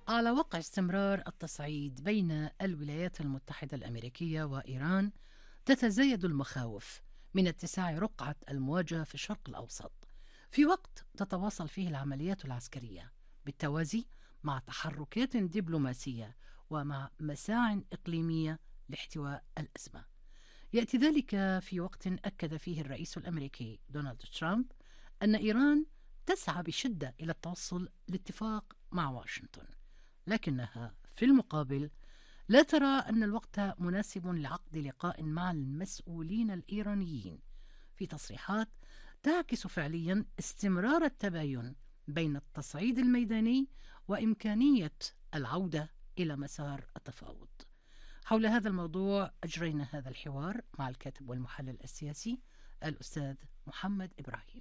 على وقع استمرار التصعيد بين الولايات المتحدة الأمريكية وإيران، تتزايد المخاوف من اتساع رقعة المواجهة في الشرق الأوسط، في وقت تتواصل فيه العمليات العسكرية بالتوازي مع تحركات دبلوماسية ومع مساع إقليمية لاحتواء الأزمة. يأتي ذلك في وقت أكد فيه الرئيس الأمريكي دونالد ترامب أن إيران تسعى بشدة إلى التوصل لاتفاق مع واشنطن، لكنها في المقابل لا ترى أن الوقت مناسب لعقد لقاء مع المسؤولين الإيرانيين، في تصريحات تعكس فعليا استمرار التباين بين التصعيد الميداني وإمكانية العودة إلى مسار التفاوض. حول هذا الموضوع أجرينا هذا الحوار مع الكاتب والمحلل السياسي الأستاذ محمد إبراهيم.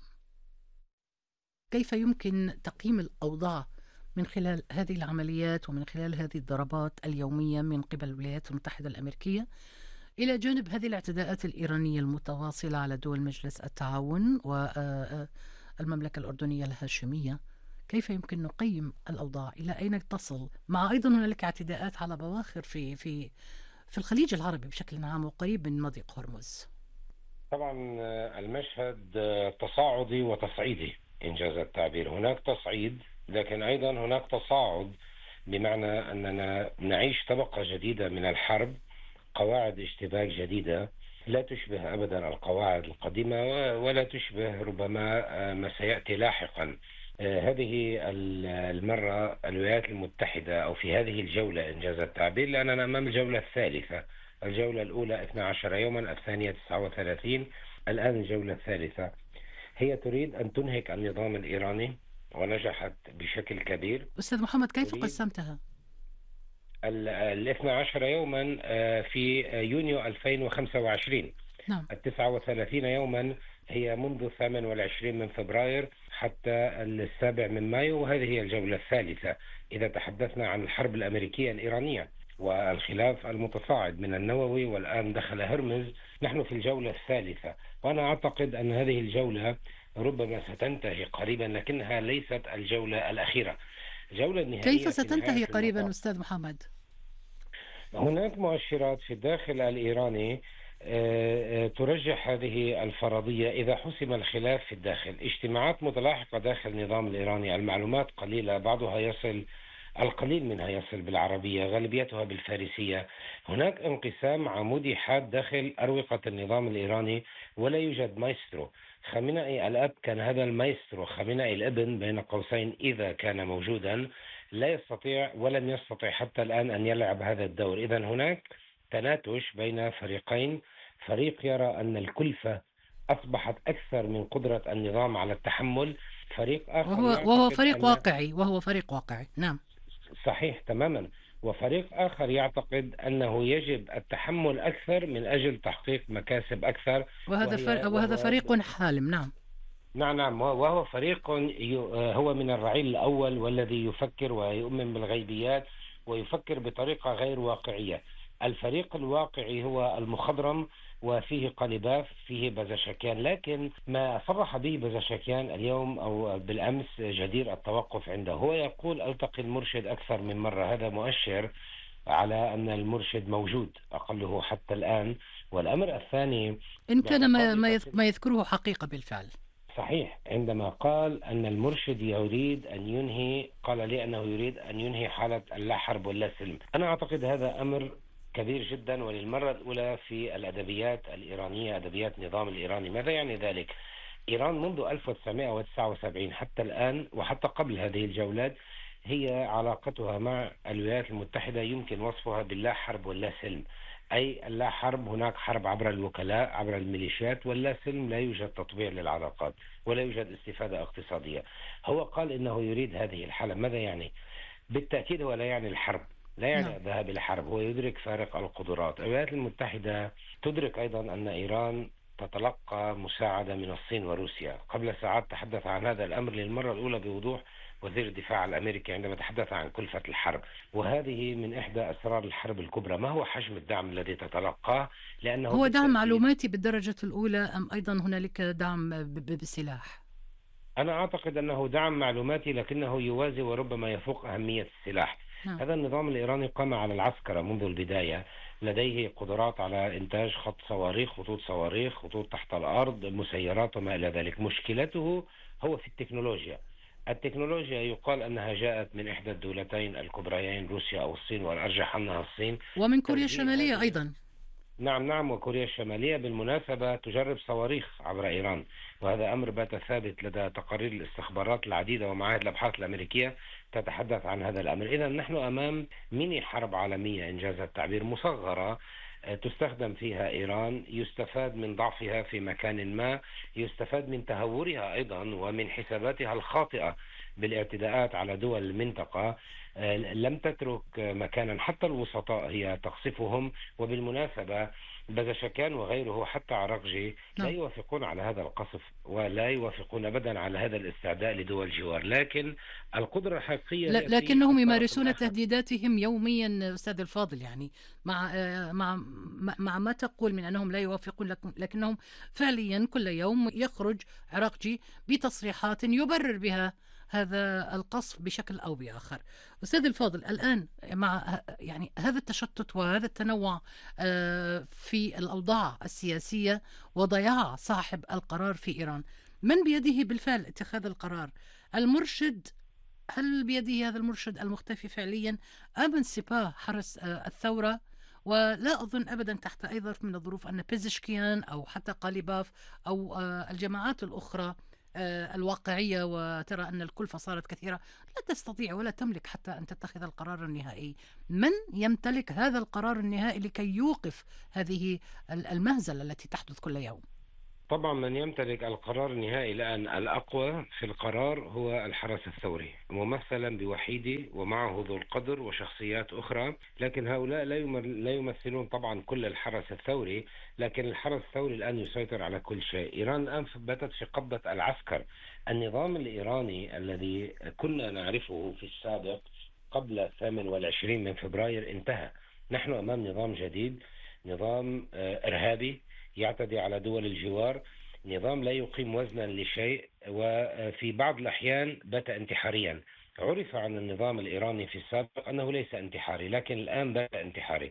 كيف يمكن تقييم الأوضاع من خلال هذه العمليات ومن خلال هذه الضربات اليومية من قبل الولايات المتحدة الأمريكية، إلى جانب هذه الاعتداءات الإيرانية المتواصلة على دول مجلس التعاون والمملكة الأردنية الهاشمية؟ كيف يمكن نقيم الأوضاع؟ إلى أين تصل؟ مع أيضا هنالك اعتداءات على بواخر في الخليج العربي بشكل عام وقريب من مضيق هرمز. طبعا المشهد تصاعدي وتصعيدي إنجاز التعبير. هناك تصعيد لكن أيضا هناك تصاعد، بمعنى أننا نعيش طبقة جديدة من الحرب، قواعد اشتباك جديدة لا تشبه أبدا القواعد القديمة ولا تشبه ربما ما سيأتي لاحقا. هذه المرة الولايات المتحدة، أو في هذه الجولة إنجاز التعبير، لأننا أمام الجولة الثالثة. الجولة الأولى 12 يوما، الثانية 39، الآن الجولة الثالثة. هي تريد أن تنهك النظام الإيراني ونجحت بشكل كبير. أستاذ محمد، كيف تريد قسمتها؟ ال 12 يوما في يونيو 2025. نعم. 39 يوما هي منذ 28 من فبراير حتى 7 من مايو، وهذه هي الجولة الثالثة. إذا تحدثنا عن الحرب الأمريكية الإيرانية والخلاف المتصاعد من النووي والآن دخل هرمز، نحن في الجولة الثالثة. وأنا أعتقد أن هذه الجولة ربما ستنتهي قريبا، لكنها ليست الجولة الأخيرة. الجولة كيف النهائية في نهاية ستنتهي قريبا المطاف. أستاذ محمد؟ هناك مؤشرات في الداخل الإيراني ترجح هذه الفرضية إذا حسم الخلاف في الداخل. اجتماعات متلاحقة داخل النظام الإيراني، المعلومات قليلة، بعضها يصل، القليل منها يصل بالعربية، غالبيتها بالفارسية. هناك انقسام عمودي حاد داخل أروقة النظام الإيراني، ولا يوجد مايسترو. خامنئي الأب كان هذا المايسترو، خامنئي الابن بين قوسين إذا كان موجودا لا يستطيع ولم يستطع حتى الآن أن يلعب هذا الدور. إذا هناك تناتش بين فريقين، فريق يرى أن الكلفة أصبحت أكثر من قدرة النظام على التحمل، فريق آخر وهو يعتقد فريق أن واقعي، وهو فريق واقعي، نعم. صحيح تماما، وفريق آخر يعتقد أنه يجب التحمل أكثر من أجل تحقيق مكاسب أكثر. وهذا وهو فريق حالم، نعم. نعم نعم، وهو فريق هو من الرعيل الأول، والذي يفكر ويؤمن بالغيبيات ويفكر بطريقة غير واقعية. الفريق الواقعي هو المخضرم، وفيه قلباف، فيه بزشكيان. لكن ما صرح به بزشكيان اليوم أو بالأمس جدير التوقف عنده. هو يقول ألتقي المرشد أكثر من مرة، هذا مؤشر على أن المرشد موجود أقله حتى الآن. والأمر الثاني، إن كان باعتقادي ما يذكره حقيقة بالفعل. صحيح، عندما قال أن المرشد يريد أن ينهي، قال لي أنه يريد أن ينهي حالة اللا حرب ولا سلم. أنا أعتقد هذا أمر كبير جدا، وللمرة الأولى في الأدبيات الإيرانية، أدبيات النظام الإيراني. ماذا يعني ذلك؟ إيران منذ 1979 حتى الآن وحتى قبل هذه الجولات، هي علاقتها مع الولايات المتحدة يمكن وصفها باللا حرب ولا سلم. أي اللا حرب، هناك حرب عبر الوكلاء عبر الميليشيات، ولا سلم، لا يوجد تطبيع للعلاقات ولا يوجد استفادة اقتصادية. هو قال إنه يريد هذه الحالة. ماذا يعني؟ بالتأكيد هو لا يعني الحرب، لا يعني نعم. الذهاب إلى الحرب. هو يدرك فارق القدرات. الولايات المتحدة تدرك أيضا أن إيران تتلقى مساعدة من الصين وروسيا. قبل ساعات تحدث عن هذا الأمر للمرة الأولى بوضوح وزير الدفاع الأمريكي عندما تحدث عن كلفة الحرب. وهذه من إحدى أسرار الحرب الكبرى. ما هو حجم الدعم الذي تتلقاه؟ لأنه هو دعم بالتأكيد معلوماتي بالدرجة الأولى أم أيضا هنالك دعم بالسلاح؟ أنا أعتقد أنه دعم معلوماتي لكنه يوازي وربما يفوق أهمية السلاح. نعم. هذا النظام الإيراني قام على العسكرة منذ البداية، لديه قدرات على إنتاج خط صواريخ، خطوط صواريخ، خطوط تحت الأرض، مسيرات وما إلى ذلك. مشكلته هو في التكنولوجيا. التكنولوجيا يقال أنها جاءت من إحدى الدولتين الكبريين، روسيا أو الصين، والأرجح أنها الصين. ومن كوريا توجيه الشمالية هذه، أيضا. نعم نعم، وكوريا الشمالية بالمناسبة تجرب صواريخ عبر إيران، وهذا أمر بات ثابت لدى تقارير الاستخبارات العديدة ومعاهد الأبحاث الأمريكية تتحدث عن هذا الأمر. إذا نحن أمام ميني حرب عالمية إنجاز التعبير، مصغرة، تستخدم فيها إيران، يستفاد من ضعفها في مكان ما، يستفاد من تهورها أيضا ومن حساباتها الخاطئة بالاعتداءات على دول المنطقة. لم تترك مكانا، حتى الوسطاء هي تقصفهم. وبالمناسبة بزشكان وغيره حتى عراقجي لا نعم. يوافقون على هذا القصف ولا يوافقون أبدا على هذا الاستعداء لدول الجوار، لكن القدرة الحقيقية هي في لكنهم الطرف يمارسون الآخر. تهديداتهم يوميا أستاذ الفاضل، يعني مع مع ما تقول من أنهم لا يوافقون، لكنهم فعليا كل يوم يخرج عراقجي بتصريحات يبرر بها هذا القصف بشكل أو بآخر. أستاذ الفاضل، الآن مع يعني هذا التشتت وهذا التنوع في الأوضاع السياسية وضياع صاحب القرار في إيران، من بيده بالفعل اتخاذ القرار؟ المرشد؟ هل بيده هذا المرشد المختفي فعليا أم انسباه حرس الثورة؟ ولا أظن أبدا تحت أي ظرف من الظروف أن بيزشكيان أو حتى قاليباف أو الجماعات الأخرى الواقعية، وترى أن الكلفة صارت كثيرة، لا تستطيع ولا تملك حتى أن تتخذ القرار النهائي. من يمتلك هذا القرار النهائي لكي يوقف هذه المهزلة التي تحدث كل يوم؟ طبعا من يمتلك القرار النهائي الآن الأقوى في القرار هو الحرس الثوري، ممثلا بوحيدي ومعه ذو القدر وشخصيات أخرى. لكن هؤلاء لا يمثلون طبعا كل الحرس الثوري، لكن الحرس الثوري الآن يسيطر على كل شيء. إيران الآن باتت في قبضة العسكر. النظام الإيراني الذي كنا نعرفه في السابق قبل 28 من فبراير انتهى. نحن أمام نظام جديد، نظام إرهابي يعتدي على دول الجوار، نظام لا يقيم وزنا لشيء، وفي بعض الأحيان بات انتحاريا. عرف عن النظام الإيراني في السابق أنه ليس انتحاري، لكن الآن بات انتحاري.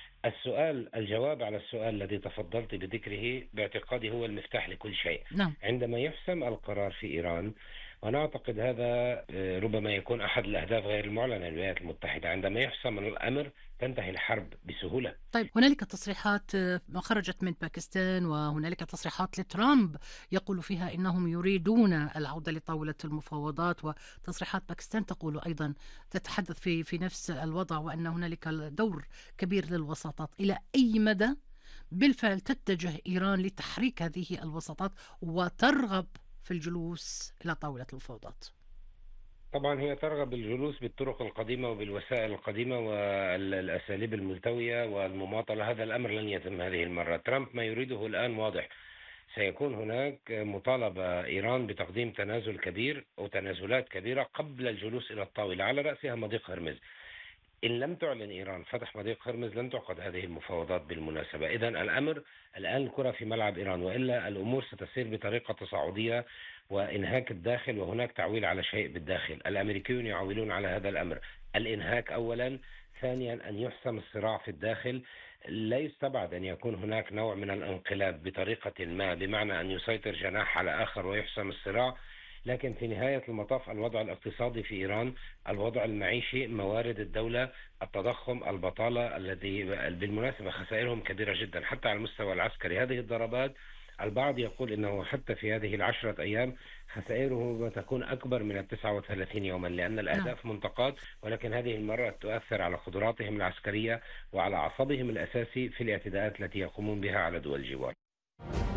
الجواب على السؤال الذي تفضلت بذكره باعتقادي هو المفتاح لكل شيء. نعم. عندما يحسم القرار في إيران، وأنا أعتقد هذا ربما يكون أحد الأهداف غير المعلنة للولايات المتحدة، عندما يحسم الأمر تنتهي الحرب بسهولة. طيب، هنالك تصريحات خرجت من باكستان، وهنالك تصريحات لترامب يقول فيها إنهم يريدون العودة لطاولة المفاوضات، وتصريحات باكستان تقول أيضا، تتحدث في نفس الوضع، وأن هنالك دور كبير للوساطات. إلى أي مدى بالفعل تتجه إيران لتحريك هذه الوساطات وترغب في الجلوس إلى طاولة المفاوضات؟ طبعا هي ترغب الجلوس بالطرق القديمة وبالوسائل القديمة والأساليب الملتوية والمماطلة. هذا الأمر لن يتم هذه المرة. ترامب ما يريده الآن واضح، سيكون هناك مطالبة إيران بتقديم تنازل كبير أو تنازلات كبيرة قبل الجلوس إلى الطاولة، على رأسها مضيق هرمز. إن لم تعلن إيران فتح مضيق هرمز لن تعقد هذه المفاوضات بالمناسبة. إذا الأمر الآن الكرة في ملعب إيران، وإلا الأمور ستسير بطريقة تصاعدية وإنهاك الداخل، وهناك تعويل على شيء بالداخل. الأمريكيون يعولون على هذا الأمر، الإنهاك أولا، ثانيا أن يحسم الصراع في الداخل. لا يستبعد أن يكون هناك نوع من الانقلاب بطريقة ما، بمعنى أن يسيطر جناح على آخر ويحسم الصراع. لكن في نهاية المطاف الوضع الاقتصادي في إيران، الوضع المعيشي، موارد الدولة، التضخم، البطالة، الذي بالمناسبة خسائرهم كبيرة جدا حتى على المستوى العسكري. هذه الضربات البعض يقول إنه حتى في هذه 10 أيام خسائره تكون أكبر من 39 يوما، لأن الأهداف منتقاة، ولكن هذه المرة تؤثر على قدراتهم العسكرية وعلى عصبهم الأساسي في الاعتداءات التي يقومون بها على دول الجوار.